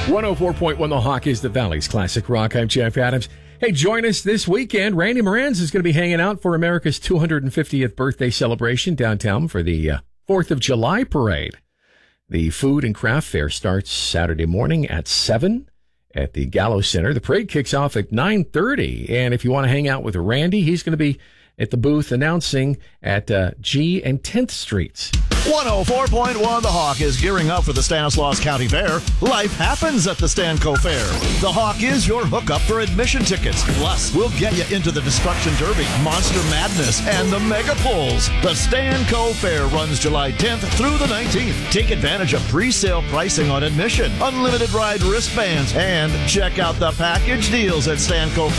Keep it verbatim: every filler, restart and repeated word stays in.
one oh four point one The Hawk is the Valley's Classic Rock. I'm Jeff Adams. Hey, join us this weekend. Randy Moranz is going to be hanging out for America's two hundred fiftieth birthday celebration downtown for the uh, fourth of July parade. The food and craft fair starts Saturday morning at seven at the Gallo Center. The parade kicks off at nine thirty. And if you want to hang out with Randy, he's going to be at the booth announcing at uh, G and tenth Streets. one oh four point one The Hawk is gearing up for the Stanislaus County Fair. Life happens at the Stanco Fair. The Hawk is your hookup for admission tickets. Plus, we'll get you into the Destruction Derby, Monster Madness, and the Mega Pulls. The Stanco Fair runs July tenth through the nineteenth. Take advantage of pre-sale pricing on admission, unlimited ride wristbands, and check out the package deals at Stanco Fair.